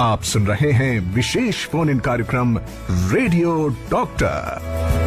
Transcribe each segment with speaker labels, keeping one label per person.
Speaker 1: आप सुन रहे हैं विशेष फोन इन कार्यक्रम रेडियो डॉक्टर।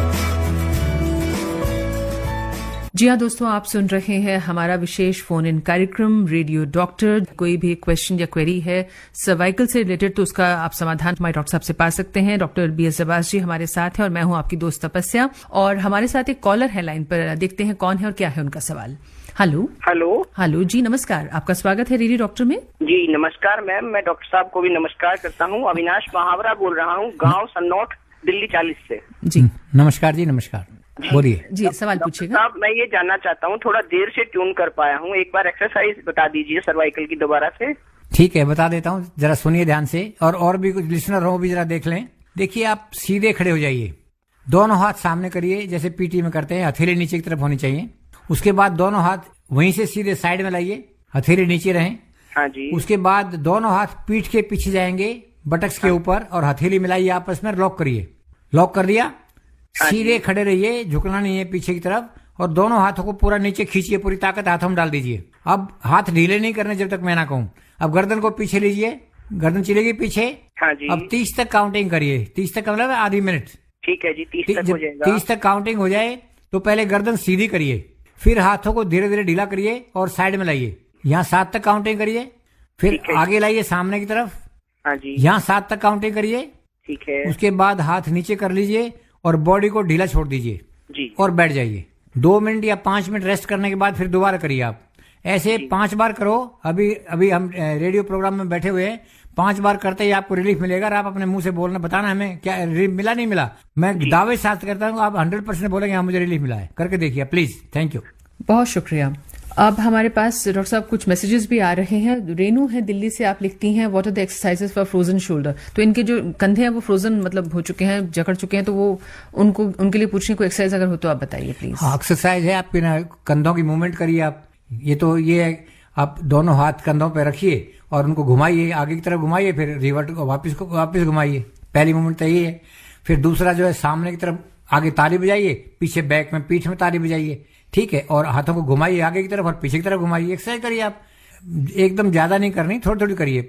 Speaker 2: जी हाँ दोस्तों, आप सुन रहे हैं हमारा विशेष फोन इन कार्यक्रम रेडियो डॉक्टर। कोई भी क्वेश्चन या क्वेरी है सर्वाइकल से रिलेटेड तो उसका आप समाधान हमारे डॉक्टर साहब से पा सकते हैं। डॉक्टर BS अब्बास जी हमारे साथ हैं और मैं हूं आपकी दोस्त तपस्या। और हमारे साथ एक कॉलर है लाइन पर, देखते हैं कौन है और क्या है उनका सवाल। हेलो हेलो जी, नमस्कार, आपका स्वागत है रेडियो डॉक्टर में।
Speaker 3: जी नमस्कार मैम, मैं डॉक्टर साहब को भी नमस्कार करता हूँ। अविनाश महावरा बोल रहा हूँ, गांव सन्नौट, दिल्ली 40 से।
Speaker 2: जी
Speaker 4: नमस्कार जी, नमस्कार, बोलिए
Speaker 2: जी, सवाल पूछिएगा।
Speaker 3: साहब मैं ये जानना चाहता हूँ, थोड़ा देर से ट्यून कर पाया हूँ, एक बार एक्सरसाइज बता दीजिए सर्वाइकल की दोबारा से।
Speaker 4: ठीक है, बता देता हूँ, जरा सुनिए ध्यान से, और भी कुछ लिसनर हो भी जरा देख लें। देखिए, आप सीधे खड़े हो जाइए, दोनों हाथ सामने करिए जैसे पीटी में करते हैं, हथेली नीचे की तरफ होनी चाहिए। उसके बाद दोनों हाथ वहीं से सीधे साइड में लाइए, हथेली नीचे रहें।
Speaker 3: हाँ जी।
Speaker 4: उसके बाद दोनों हाथ पीठ के पीछे जाएंगे, बटक्स के ऊपर, और हथेली मिलाइए आपस में, लॉक करिए। लॉक कर दिया, सीधे खड़े रहिए, झुकना नहीं है पीछे की तरफ, और दोनों हाथों को पूरा नीचे खींचिए, पूरी ताकत हाथों में डाल दीजिए। अब हाथ ढीले नहीं करने जब तक मैं ना कहूं। अब गर्दन को पीछे लीजिए, गर्दन चलेगी पीछे।
Speaker 3: हाँ जी।
Speaker 4: अब 30 तक काउंटिंग करिए, 30 तक मतलब आधी मिनट।
Speaker 3: ठीक है जी, 30 तक हो जाएगा।
Speaker 4: 30 तक काउंटिंग हो जाए तो पहले गर्दन सीधी करिए, फिर हाथों को धीरे धीरे ढीला करिए और साइड में लाइए। यहाँ 7 तक काउंटिंग करिए, फिर आगे लाइए सामने की तरफ।
Speaker 3: हाँ जी।
Speaker 4: यहाँ 7 तक काउंटिंग करिए।
Speaker 3: ठीक है।
Speaker 4: उसके बाद हाथ नीचे कर लीजिए और बॉडी को ढीला छोड़ दीजिए
Speaker 3: जी,
Speaker 4: और बैठ जाइए। 2 मिनट या 5 मिनट रेस्ट करने के बाद फिर दोबारा करिए। आप ऐसे 5 बार करो। अभी हम रेडियो प्रोग्राम में बैठे हुए हैं, 5 बार करते ही आपको रिलीफ मिलेगा। और आप अपने मुंह से बोलना, बताना हमें क्या रिलीफ मिला, नहीं मिला। मैं दावे साथ करता हूँ, आप 100% बोलेंगे हाँ मुझे रिलीफ मिला है। करके देखिए प्लीज। थैंक यू,
Speaker 2: बहुत शुक्रिया। अब हमारे पास डॉक्टर साहब कुछ मैसेजेस भी आ रहे हैं। रेनू है दिल्ली से, आप लिखती हैं what are the exercises for frozen shoulder. तो इनके जो कंधे हैं वो फ्रोजन मतलब हो चुके हैं, जकड़ चुके हैं, तो वो उनके लिए पूछने को एक्सरसाइज अगर हो तो आप बताइए प्लीज।
Speaker 4: हाँ, एक्सरसाइज है आपके ना, कंधों की मूवमेंट करिए आप। ये आप दोनों हाथ कंधों पे रखिए और उनको घुमाइए, आगे की तरफ घुमाइए, फिर रिवर्ट वापस घुमाइए। पहली मूवमेंट तो यही है। फिर दूसरा जो है, सामने की तरफ आगे ताली बजाइए, पीछे बैक में पीठ में ताली बजाइए, ठीक है। और हाथों को घुमाइए आगे की तरफ और पीछे की तरफ घुमाइए। एक्सरसाइज करिए आप, एकदम ज्यादा नहीं करनी, थोड़ी थोड़ी करिए।